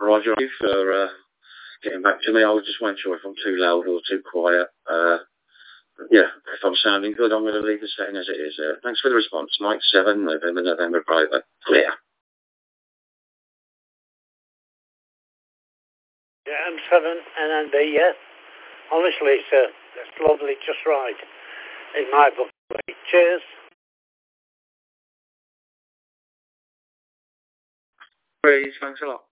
Roger, thank you for getting back to me. I was just wondering sure if I'm too loud or too quiet. Yeah, if I'm sounding good, I'm going to leave the setting as it is. Thanks for the response. Mike 7, November, Bravo. Clear. Yeah, M7 NNB, yeah. Honestly, it's lovely, just right. In my book. Cheers. Please, thanks a lot.